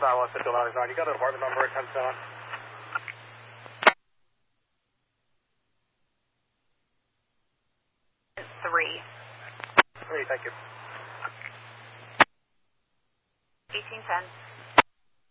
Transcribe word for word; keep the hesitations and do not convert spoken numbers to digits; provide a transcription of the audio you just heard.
nine one six nine nine. You got an apartment number at ten seven? Three. Three, thank you. Eighteen ten.